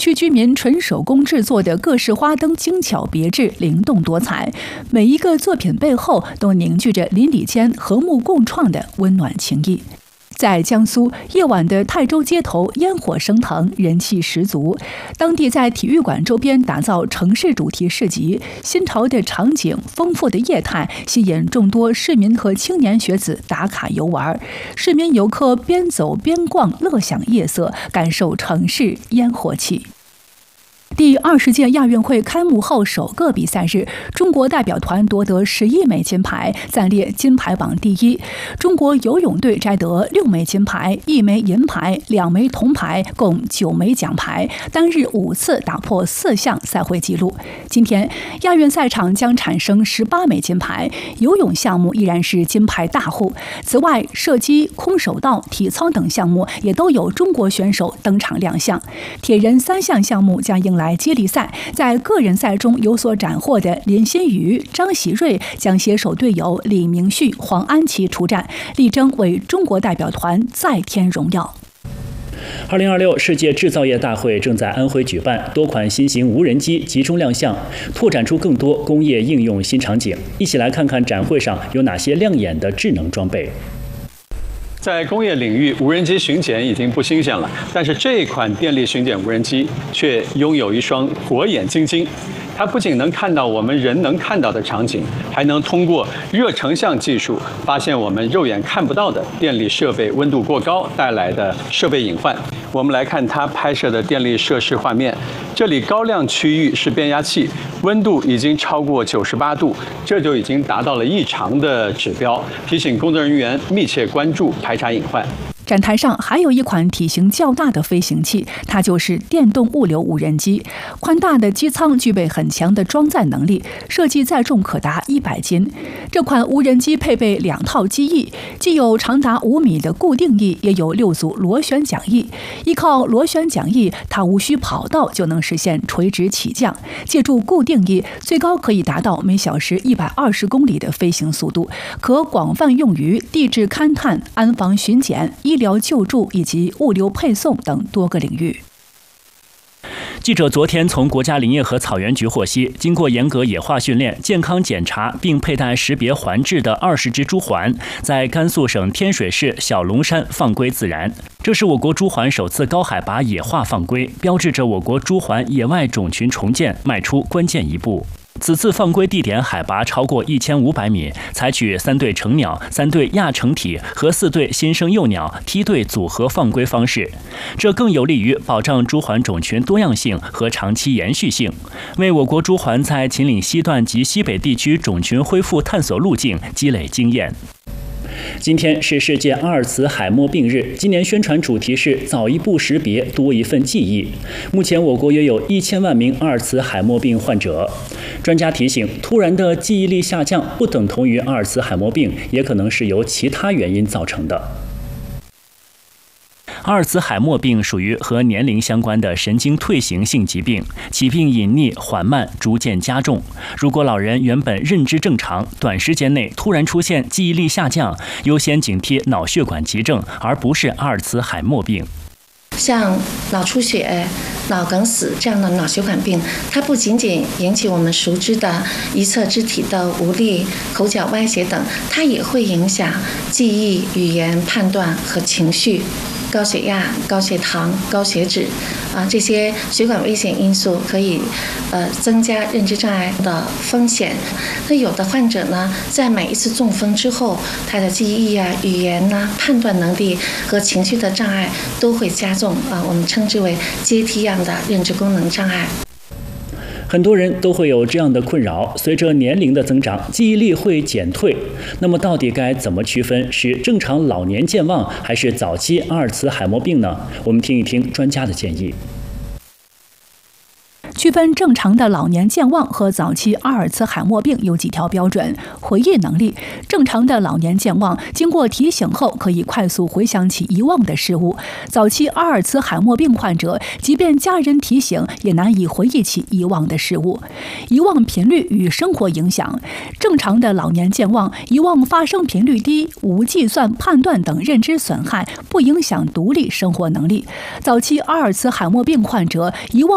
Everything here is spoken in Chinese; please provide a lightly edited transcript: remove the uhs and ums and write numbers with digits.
区居民纯手工制作的各式花灯精巧别致、灵动多彩，每一个作品背后都凝聚着邻里间和睦共创的温暖情谊。在江苏，夜晚的泰州街头烟火升腾，人气十足。当地在体育馆周边打造城市主题市集，新潮的场景、丰富的业态，吸引众多市民和青年学子打卡游玩。市民游客边走边逛，乐享夜色，感受城市烟火气。第20届亚运会开幕后首个比赛日，中国代表团夺得11枚金牌，暂列金牌榜第一。中国游泳队摘得6枚金牌、1枚银牌、2枚铜牌，共9枚奖牌，单日5次打破4项赛会纪录。今天，亚运赛场将产生18枚金牌，游泳项目依然是金牌大户。此外，射击、空手道、体操等项目也都有中国选手登场亮相。铁人3项项目将迎来接力赛，在个人赛中有所斩获的林新宇、张喜瑞将携手队友李明旭、黄安琪出战，力争为中国代表团再添荣耀。 2026世界制造业大会正在安徽举办，多款新型无人机集中亮相，拓展出更多工业应用新场景。一起来看看展会上有哪些亮眼的智能装备。 在工业领域，无人机巡检已经不新鲜了，但是这一款电力巡检无人机却拥有一双火眼金睛。它不仅能看到我们人能看到的场景，还能通过热成像技术发现我们肉眼看不到的电力设备温度过高带来的设备隐患。我们来看它拍摄的电力设施画面，这里高亮区域是变压器，温度已经超过98度，这就已经达到了异常的指标，提醒工作人员密切关注排查隐患。 展台上还有一款体型较大的飞行器，它就是电动物流无人机。宽大的机舱具备很强的装载能力，设计载重可达100斤。这款无人机配备2套机翼，既有长达5米的固定翼，也有6组螺旋桨翼。依靠螺旋桨翼，它无需跑道就能实现垂直起降。借助固定翼，最高可以达到每小时120公里的飞行速度，可广泛用于地质勘探、安防巡检、医疗救助以及物流配送等多个领域。 记者昨天从国家林业和草原局获悉，经过严格野化训练、健康检查并佩戴识别环质的20只猪环，在甘肃省天水市小龙山放归自然。这是我国猪环首次高海拔野化放归，标志着我国猪环野外种群重建迈出关键一步。此次放归地点海拔超过1500米，采取3对成鸟、3对亚成体和4对新生幼鸟梯队组合放归方式，这更有利于保障猪环种群多样性和长期延续性，为我国猪环在秦岭西段及西北地区种群恢复探索路径积累经验。今天是世界阿尔茨海默病日，今年宣传主题是早一步识别，多一份记忆。目前我国约有1000万名阿尔茨海默病患者。专家提醒，突然的记忆力下降不等同于阿尔茨海默病，也可能是由其他原因造成的。阿尔茨海默病属于和年龄相关的神经退行性疾病，起病隐匿、缓慢，逐渐加重。如果老人原本认知正常，短时间内突然出现记忆力下降，优先警惕脑血管急症，而不是阿尔茨海默病。 像脑出血、脑梗死这样的脑血管病，它不仅仅引起我们熟知的一侧肢体的无力、口角歪斜等，它也会影响记忆、语言、判断和情绪。高血压、高血糖、高血脂这些血管危险因素可以增加认知障碍的风险。那有的患者呢，在每一次中风之后，他的记忆语言判断能力和情绪的障碍都会加重我们称之为阶梯样的认知功能障碍。 很多人都会有这样的困扰，随着年龄的增长，记忆力会减退。那么到底该怎么区分是正常老年健忘还是早期阿尔茨海默病呢？我们听一听专家的建议。 区分正常的老年健忘和早期阿尔茨海默病有几条标准：回忆能力。正常的老年健忘经过提醒后可以快速回想起遗忘的事物，早期阿尔茨海默病患者即便家人提醒也难以回忆起遗忘的事物。遗忘频率与生活影响。正常的老年健忘，遗忘发生频率低，无计算、判断等认知损害，不影响独立生活能力。早期阿尔茨海默病患者遗忘